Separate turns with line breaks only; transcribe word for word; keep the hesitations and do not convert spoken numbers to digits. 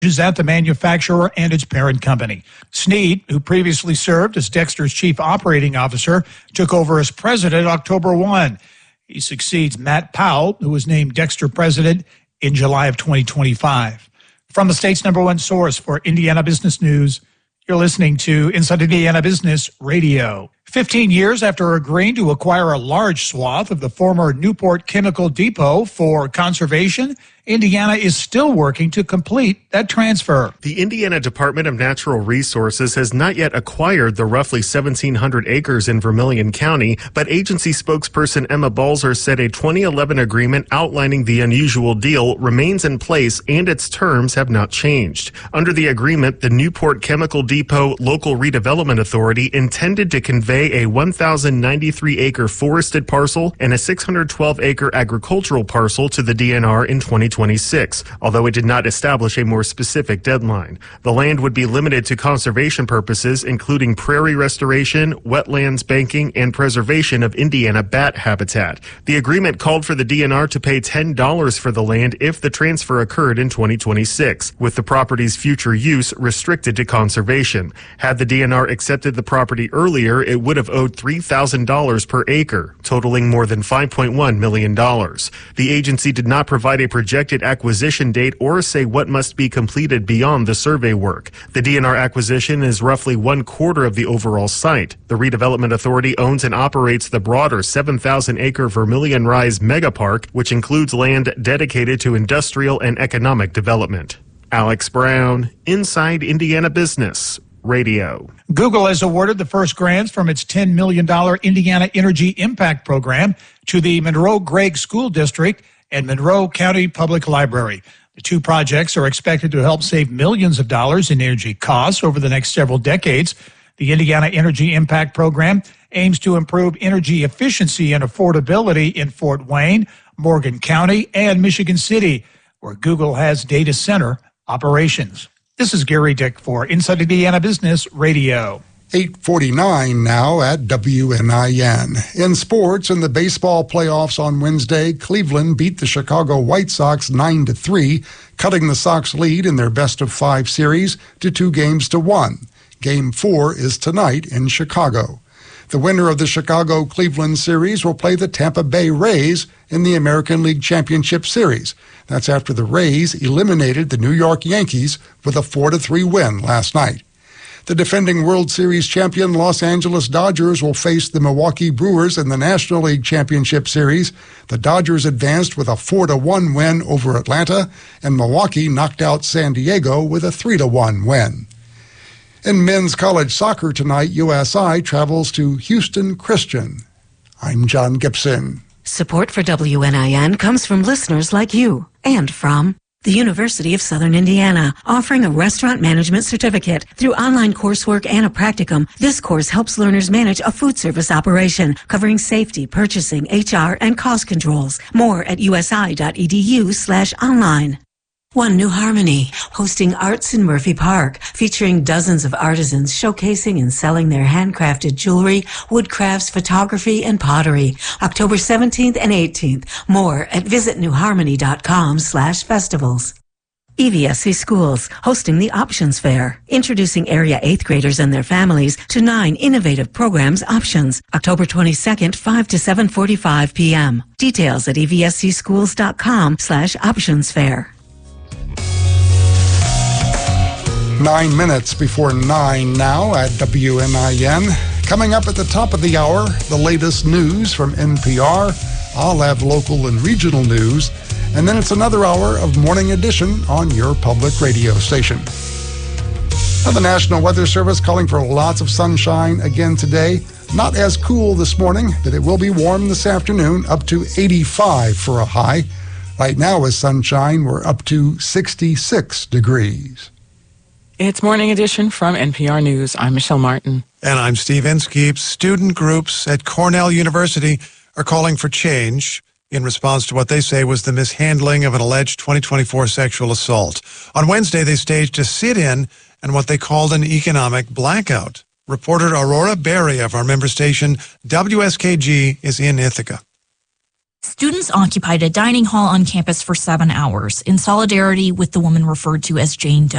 is at the manufacturer and its parent company. Snead, who previously served as Dexter's chief operating officer, took over as president October first. He succeeds Matt Powell, who was named Dexter president in July of twenty twenty-five. From the state's number one source for Indiana business news, you're listening to Inside Indiana Business Radio. Fifteen years after agreeing to acquire a large swath of the former Newport Chemical Depot for conservation, Indiana is still working to complete that transfer.
The Indiana Department of Natural Resources has not yet acquired the roughly seventeen hundred acres in Vermilion County, but agency spokesperson Emma Balzer said a twenty eleven agreement outlining the unusual deal remains in place and its terms have not changed. Under the agreement, the Newport Chemical Depot Local Redevelopment Authority intended to convey a one thousand ninety-three acre forested parcel and a six hundred twelve acre agricultural parcel to the D N R in twenty twenty-six, although it did not establish a more specific deadline. The land would be limited to conservation purposes, including prairie restoration, wetlands banking, and preservation of Indiana bat habitat. The agreement called for the D N R to pay ten dollars for the land if the transfer occurred in twenty twenty-six, with the property's future use restricted to conservation. Had the D N R accepted the property earlier, it would have owed three thousand dollars per acre, totaling more than five point one million dollars. The agency did not provide a projected acquisition date or say what must be completed beyond the survey work. The D N R acquisition is roughly one quarter of the overall site. The Redevelopment Authority owns and operates the broader seven thousand acre Vermilion Rise Megapark, which includes land dedicated to industrial and economic development. Alex Brown, Inside Indiana Business Radio.
Google has awarded the first grants from its ten million dollars Indiana Energy Impact Program to the Monroe-Gregg School District and Monroe County Public Library. The two projects are expected to help save millions of dollars in energy costs over the next several decades. The Indiana Energy Impact Program aims to improve energy efficiency and affordability in Fort Wayne, Morgan County, and Michigan City, where Google has data center operations. This is Gary Dick for Inside Indiana Business Radio.
eight forty-nine now at W N I N. In sports, in the baseball playoffs on Wednesday, Cleveland beat the Chicago White Sox nine to three, cutting the Sox lead in their best of five series to two games to one. Game four is tonight in Chicago. The winner of the Chicago-Cleveland series will play the Tampa Bay Rays in the American League Championship Series. That's after the Rays eliminated the New York Yankees with a four to three win last night. The defending World Series champion Los Angeles Dodgers will face the Milwaukee Brewers in the National League Championship Series. The Dodgers advanced with a four to one win over Atlanta, and Milwaukee knocked out San Diego with a three to one win. In men's college soccer tonight, U S I travels to Houston Christian. I'm John Gibson.
Support for W N I N comes from listeners like you and from the University of Southern Indiana, offering a restaurant management certificate. Through online coursework and a practicum, this course helps learners manage a food service operation, covering safety, purchasing, H R, and cost controls. More at usi.edu slash online. One New Harmony, hosting Arts in Murphy Park, featuring dozens of artisans showcasing and selling their handcrafted jewelry, woodcrafts, photography, and pottery. October seventeenth and eighteenth. More at visitnewharmony.com slash festivals. E V S C Schools, hosting the Options Fair, introducing area eighth graders and their families to nine innovative programs options. October twenty-second, five to seven forty-five p.m. Details at evscschools.com slash options fair.
Nine minutes before nine now at W N I N. Coming up at the top of the hour, the latest news from N P R. I'll have local and regional news. And then it's another hour of Morning Edition on your public radio station. Now, the National Weather Service calling for lots of sunshine again today. Not as cool this morning, but it will be warm this afternoon, up to eighty-five for a high. Right now with sunshine, we're up to sixty-six degrees.
It's Morning Edition from N P R News. I'm Michelle Martin.
And I'm Steve Inskeep. Student groups at Cornell University are calling for change in response to what they say was the mishandling of an alleged twenty twenty-four sexual assault. On Wednesday, they staged a sit-in and what they called an economic blackout. Reporter Aurora Berry of our member station W S K G is in Ithaca.
Students occupied a dining hall on campus for seven hours in solidarity with the woman referred to as Jane Doe.